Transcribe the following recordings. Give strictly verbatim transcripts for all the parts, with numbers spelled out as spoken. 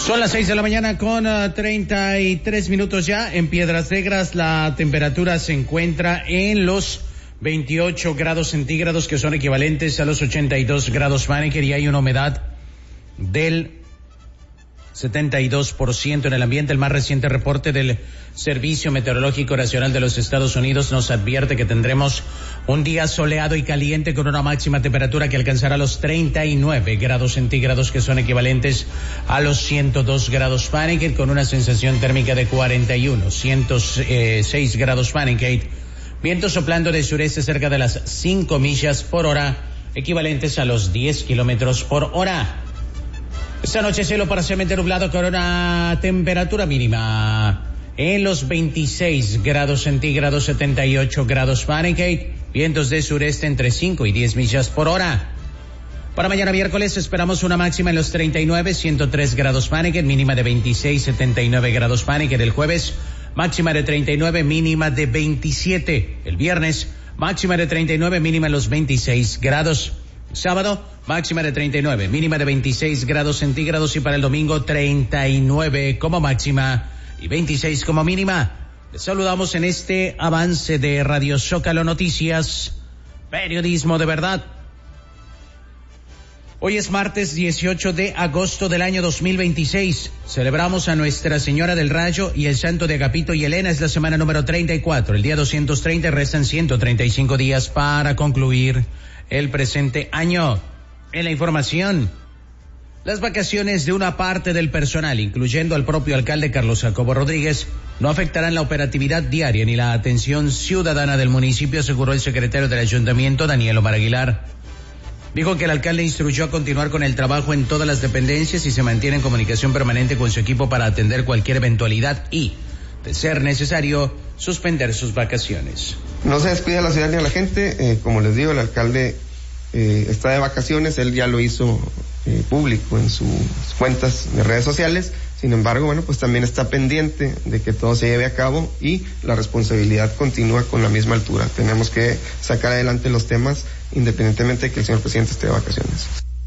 Son las seis de la mañana con uh, treinta y tres minutos ya. En Piedras Negras la temperatura se encuentra en los veintiocho grados centígrados, que son equivalentes a los ochenta y dos grados Fahrenheit, y hay una humedad del setenta y dos por ciento en el ambiente. El más reciente reporte del Servicio Meteorológico Nacional de los Estados Unidos nos advierte que tendremos un día soleado y caliente con una máxima temperatura que alcanzará los treinta y nueve grados centígrados, que son equivalentes a los ciento dos grados Fahrenheit, con una sensación térmica de cuarenta y uno, ciento seis grados Fahrenheit. Viento soplando de sureste cerca de las cinco millas por hora, equivalentes a los diez kilómetros por hora. Esta noche cielo parcialmente nublado con una temperatura mínima en los veintiséis grados centígrados, setenta y ocho grados Fahrenheit, vientos de sureste entre cinco y diez millas por hora. Para mañana miércoles esperamos una máxima en los treinta y nueve, ciento tres grados Fahrenheit, mínima de veintiséis, setenta y nueve grados Fahrenheit. El jueves, máxima de treinta y nueve, mínima de veintisiete. El viernes, máxima de treinta y nueve, mínima en los veintiséis grados. Sábado, máxima de treinta y nueve, mínima de veintiséis grados centígrados, y para el domingo treinta y nueve como máxima y veintiséis como mínima. Les saludamos en este avance de Radio Zócalo Noticias, periodismo de verdad. Hoy es martes dieciocho de agosto del año dos mil veintiséis. Celebramos a Nuestra Señora del Rayo y el Santo de Agapito y Elena. Es la semana número treinta y cuatro, el día doscientos treinta, y restan ciento treinta y cinco días para concluir el presente año. En la información, las vacaciones de una parte del personal, incluyendo al propio alcalde Carlos Jacobo Rodríguez, no afectarán la operatividad diaria ni la atención ciudadana del municipio, aseguró el secretario del ayuntamiento, Daniel Omar Aguilar. Dijo que el alcalde instruyó a continuar con el trabajo en todas las dependencias y se mantiene en comunicación permanente con su equipo para atender cualquier eventualidad y, de ser necesario, suspender sus vacaciones. No se descuida la ciudad ni a la gente, eh, como les digo, el alcalde eh, está de vacaciones, él ya lo hizo eh, público en sus cuentas de redes sociales. Sin embargo, bueno, pues también está pendiente de que todo se lleve a cabo y la responsabilidad continúa con la misma altura. Tenemos que sacar adelante los temas independientemente de que el señor presidente esté de vacaciones.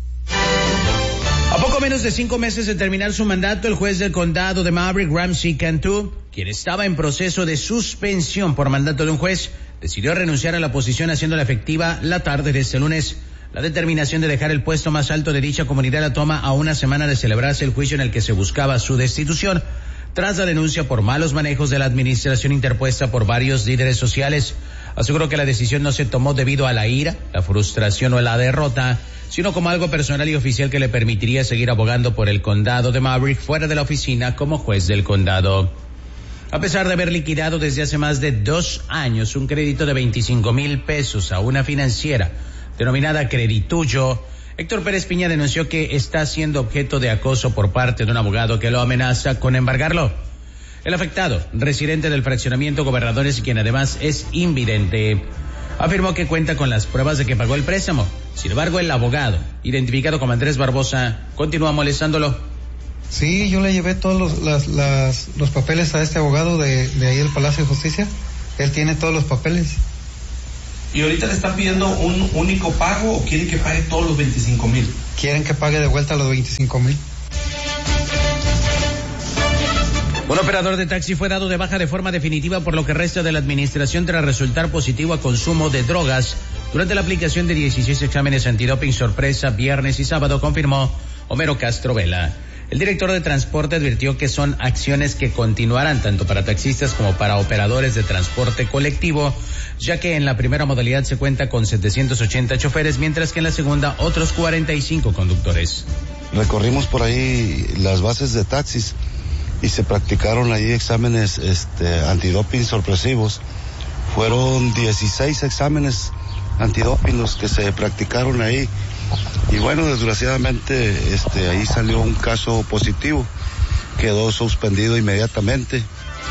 A poco menos de cinco meses de terminar su mandato, el juez del condado de Maverick, Ramsey Cantu, quien estaba en proceso de suspensión por mandato de un juez, decidió renunciar a la posición, haciéndola efectiva la tarde de este lunes. La determinación de dejar el puesto más alto de dicha comunidad la toma a una semana de celebrarse el juicio en el que se buscaba su destitución, tras la denuncia por malos manejos de la administración interpuesta por varios líderes sociales. Aseguró que la decisión no se tomó debido a la ira, la frustración o la derrota, sino como algo personal y oficial que le permitiría seguir abogando por el condado de Maverick fuera de la oficina como juez del condado. A pesar de haber liquidado desde hace más de dos años un crédito de veinticinco mil pesos a una financiera denominada Credituyo, Héctor Pérez Piña denunció que está siendo objeto de acoso por parte de un abogado que lo amenaza con embargarlo. El afectado, residente del fraccionamiento Gobernadores, quien además es invidente, afirmó que cuenta con las pruebas de que pagó el préstamo. Sin embargo, el abogado, identificado como Andrés Barbosa, continúa molestándolo. Sí, yo le llevé todos los, las, las, los papeles a este abogado de, de ahí del Palacio de Justicia. Él tiene todos los papeles. ¿Y ahorita le están pidiendo un único pago o quieren que pague todos los veinticinco mil? Quieren que pague de vuelta los veinticinco mil. Un operador de taxi fue dado de baja de forma definitiva por lo que resta de la administración tras resultar positivo a consumo de drogas durante la aplicación de dieciséis exámenes antidoping sorpresa viernes y sábado, confirmó Homero Castro Vela. El director de transporte advirtió que son acciones que continuarán tanto para taxistas como para operadores de transporte colectivo, ya que en la primera modalidad se cuenta con setecientos ochenta choferes, mientras que en la segunda otros cuarenta y cinco conductores. Recorrimos por ahí las bases de taxis y se practicaron ahí exámenes este, antidoping sorpresivos. Fueron dieciséis exámenes antidoping los que se practicaron ahí. Y bueno, desgraciadamente este, ahí salió un caso positivo, quedó suspendido inmediatamente.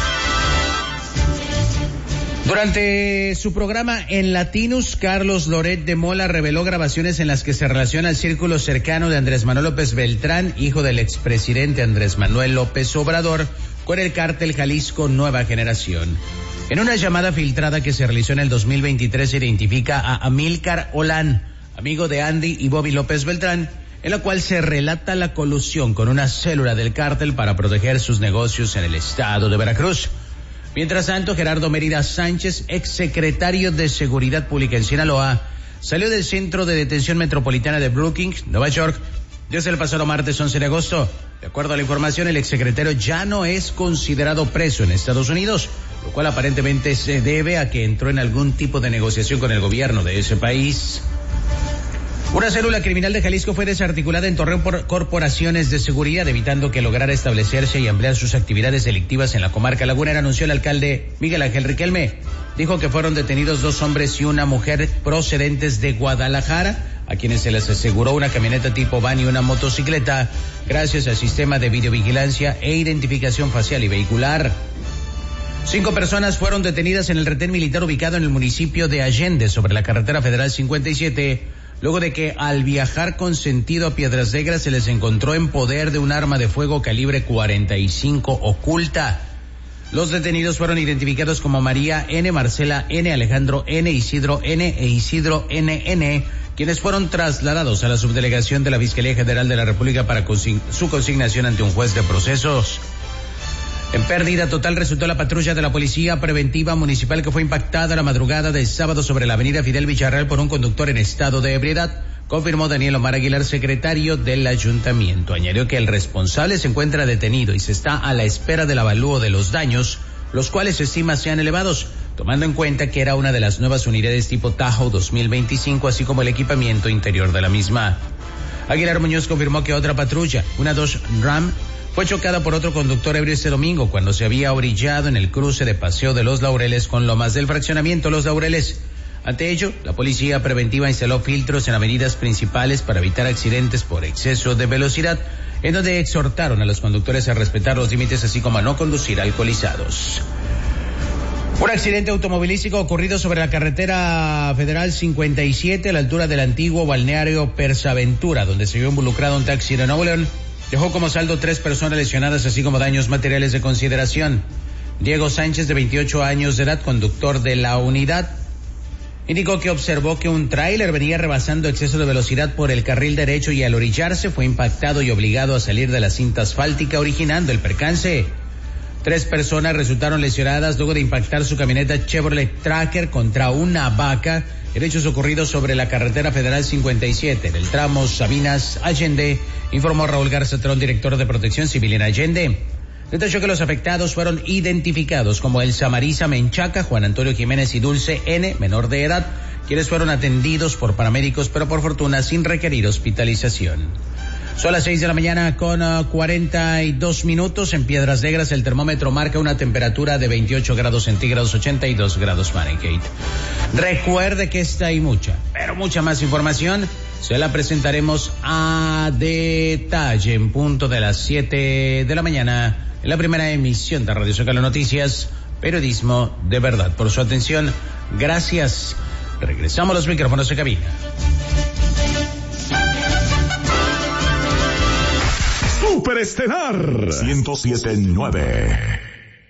Durante su programa en Latinus, Carlos Loret de Mola reveló grabaciones en las que se relaciona el círculo cercano de Andrés Manuel López Beltrán, hijo del expresidente Andrés Manuel López Obrador, con el cártel Jalisco Nueva Generación. En una llamada filtrada que se realizó en el dos mil veintitrés se identifica a Amílcar Olán, amigo de Andy y Bobby López Beltrán, en la cual se relata la colusión con una célula del cártel para proteger sus negocios en el estado de Veracruz. Mientras tanto, Gerardo Mérida Sánchez, exsecretario de Seguridad Pública en Sinaloa, salió del Centro de Detención Metropolitana de Brookings, Nueva York, desde el pasado martes once de agosto. De acuerdo a la información, el exsecretario ya no es considerado preso en Estados Unidos, lo cual aparentemente se debe a que entró en algún tipo de negociación con el gobierno de ese país. Una célula criminal de Jalisco fue desarticulada en Torreón por corporaciones de seguridad, evitando que lograra establecerse y ampliar sus actividades delictivas en la comarca lagunera, anunció el alcalde Miguel Ángel Riquelme. Dijo que fueron detenidos dos hombres y una mujer procedentes de Guadalajara, a quienes se les aseguró una camioneta tipo van y una motocicleta, gracias al sistema de videovigilancia e identificación facial y vehicular. Cinco personas fueron detenidas en el retén militar ubicado en el municipio de Allende, sobre la carretera federal cincuenta y siete, luego de que al viajar con sentido a Piedras Negras se les encontró en poder de un arma de fuego calibre cuarenta y cinco oculta. Los detenidos fueron identificados como María N., Marcela N., Alejandro N., Isidro N. e Isidro N N, quienes fueron trasladados a la subdelegación de la Fiscalía General de la República para consign- su consignación ante un juez de procesos. En pérdida total resultó la patrulla de la Policía Preventiva Municipal, que fue impactada la madrugada del sábado sobre la avenida Fidel Villarreal por un conductor en estado de ebriedad, confirmó Daniel Omar Aguilar, secretario del ayuntamiento. Añadió que el responsable se encuentra detenido y se está a la espera del avalúo de los daños, los cuales se estima sean elevados, tomando en cuenta que era una de las nuevas unidades tipo Tahoe dos mil veinticinco, así como el equipamiento interior de la misma. Aguilar Muñoz confirmó que otra patrulla, una Dodge Ram, fue chocada por otro conductor ebrio este domingo cuando se había orillado en el cruce de Paseo de los Laureles con Lomas del Fraccionamiento Los Laureles. Ante ello, la Policía Preventiva instaló filtros en avenidas principales para evitar accidentes por exceso de velocidad, en donde exhortaron a los conductores a respetar los límites, así como a no conducir alcoholizados. Un accidente automovilístico ocurrido sobre la carretera federal cincuenta y siete a la altura del antiguo balneario Persaventura, donde se vio involucrado un taxi de Nuevo León, dejó como saldo tres personas lesionadas, así como daños materiales de consideración. Diego Sánchez, de veintiocho años de edad, conductor de la unidad, indicó que observó que un tráiler venía rebasando exceso de velocidad por el carril derecho y al orillarse fue impactado y obligado a salir de la cinta asfáltica, originando el percance. Tres personas resultaron lesionadas luego de impactar su camioneta Chevrolet Tracker contra una vaca, en hechos ocurridos sobre la carretera federal cincuenta y siete, en el tramo Sabinas Allende, informó Raúl Garzatrón, director de Protección Civil en Allende. Detalló que los afectados fueron identificados como Elsa Marisa Menchaca, Juan Antonio Jiménez y Dulce N., menor de edad, quienes fueron atendidos por paramédicos, pero por fortuna sin requerir hospitalización. Son las seis de la mañana con uh, cuarenta y dos minutos. En Piedras Negras el termómetro marca una temperatura de veintiocho grados centígrados, ochenta y dos grados Fahrenheit. Recuerde que esta y mucha, pero mucha más información se la presentaremos a detalle en punto de las siete de la mañana en la primera emisión de Radio Zócalo Noticias, periodismo de verdad. Por su atención, gracias. Regresamos a los micrófonos de cabina. Superestelar ciento siete punto nueve.